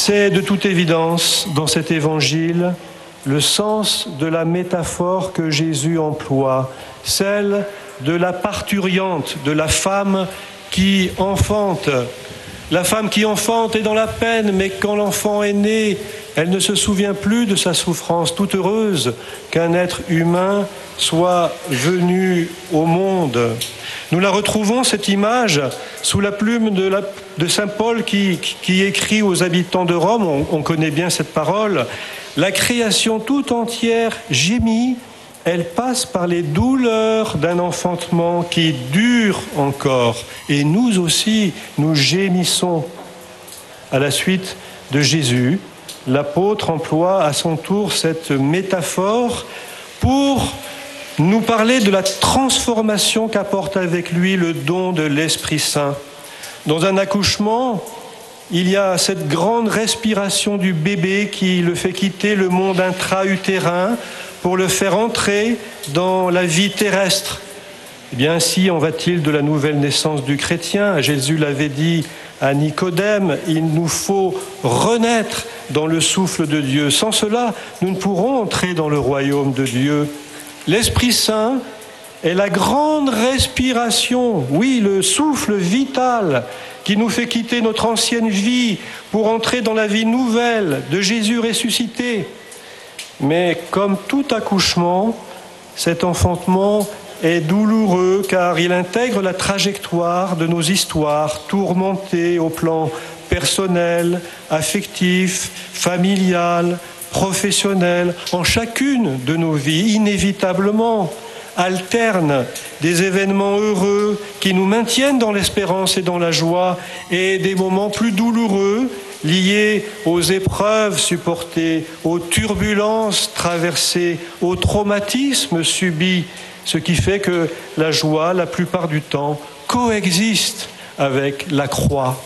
C'est de toute évidence, dans cet évangile, le sens de la métaphore que Jésus emploie, celle de la parturiente, de la femme qui enfante. La femme qui enfante est dans la peine, mais quand l'enfant est né, elle ne se souvient plus de sa souffrance, toute heureuse qu'un être humain soit venu au monde. Nous la retrouvons, cette image, sous la plume de saint Paul qui écrit aux habitants de Rome, on connaît bien cette parole, « La création tout entière gémit, elle passe par les douleurs d'un enfantement qui dure encore. Et nous aussi, nous gémissons. » À la suite de Jésus, l'apôtre emploie à son tour cette métaphore pour nous parler de la transformation qu'apporte avec lui le don de l'Esprit Saint. Dans un accouchement, il y a cette grande respiration du bébé qui le fait quitter le monde intra-utérin pour le faire entrer dans la vie terrestre. Eh bien, ainsi en va-t-il de la nouvelle naissance du chrétien. Jésus l'avait dit à Nicodème, il nous faut renaître dans le souffle de Dieu. Sans cela, nous ne pourrons entrer dans le royaume de Dieu. L'Esprit Saint est la grande respiration, oui, le souffle vital qui nous fait quitter notre ancienne vie pour entrer dans la vie nouvelle de Jésus ressuscité. Mais comme tout accouchement, cet enfantement est douloureux car il intègre la trajectoire de nos histoires tourmentées au plan personnel, affectif, familial, professionnel, en chacune de nos vies, inévitablement, alternent des événements heureux qui nous maintiennent dans l'espérance et dans la joie et des moments plus douloureux liés aux épreuves supportées, aux turbulences traversées, aux traumatismes subis, ce qui fait que la joie, la plupart du temps, coexiste avec la croix.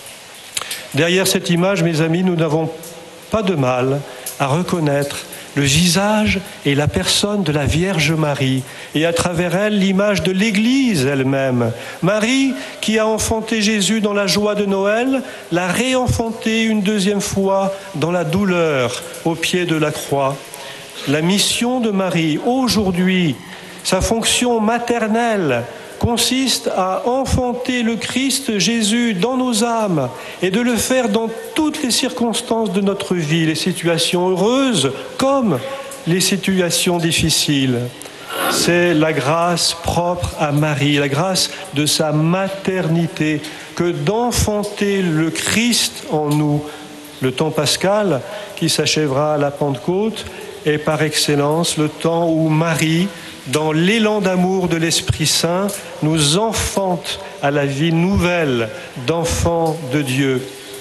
Derrière cette image, mes amis, nous n'avons pas de mal à reconnaître le visage et la personne de la Vierge Marie, et à travers elle, l'image de l'Église elle-même. Marie, qui a enfanté Jésus dans la joie de Noël, l'a réenfanté une deuxième fois dans la douleur au pied de la croix. La mission de Marie, aujourd'hui, sa fonction maternelle, consiste à enfanter le Christ Jésus dans nos âmes et de le faire dans toutes les circonstances de notre vie, les situations heureuses comme les situations difficiles. C'est la grâce propre à Marie, la grâce de sa maternité, que d'enfanter le Christ en nous. Le temps pascal, qui s'achèvera à la Pentecôte, est par excellence le temps où Marie, dans l'élan d'amour de l'Esprit Saint, nous enfante à la vie nouvelle d'enfants de Dieu.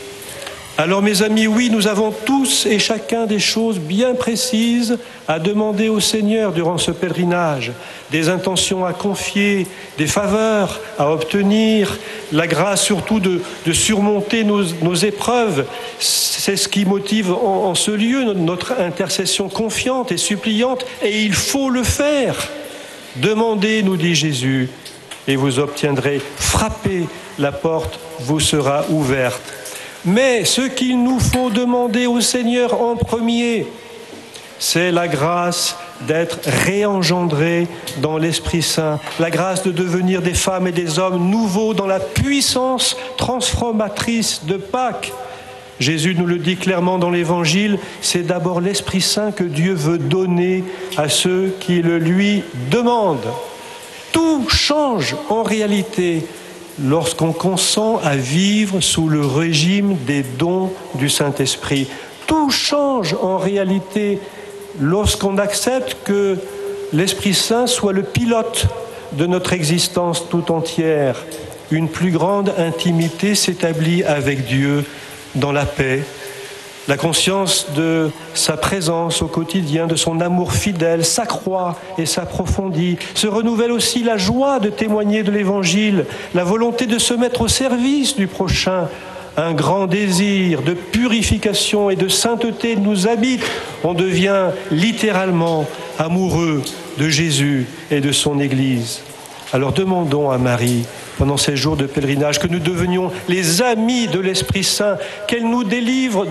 Alors mes amis, oui, nous avons tous et chacun des choses bien précises à demander au Seigneur durant ce pèlerinage, des intentions à confier, des faveurs à obtenir, la grâce surtout de surmonter nos épreuves. C'est ce qui motive en ce lieu notre intercession confiante et suppliante, et il faut le faire. Demandez, nous dit Jésus, et vous obtiendrez. Frappez, la porte vous sera ouverte. Mais ce qu'il nous faut demander au Seigneur en premier, c'est la grâce d'être réengendrés dans l'Esprit Saint, la grâce de devenir des femmes et des hommes nouveaux dans la puissance transformatrice de Pâques. Jésus nous le dit clairement dans l'Évangile, c'est d'abord l'Esprit Saint que Dieu veut donner à ceux qui le lui demandent. Tout change en réalité lorsqu'on consent à vivre sous le régime des dons du Saint-Esprit. Tout change en réalité lorsqu'on accepte que l'Esprit Saint soit le pilote de notre existence tout entière. Une plus grande intimité s'établit avec Dieu dans la paix, la conscience de sa présence au quotidien, de son amour fidèle, s'accroît et s'approfondit. Se renouvelle aussi la joie de témoigner de l'Évangile, la volonté de se mettre au service du prochain. Un grand désir de purification et de sainteté nous habite. On devient littéralement amoureux de Jésus et de son Église. Alors demandons à Marie, pendant ces jours de pèlerinage, que nous devenions les amis de l'Esprit Saint, qu'elle nous délivre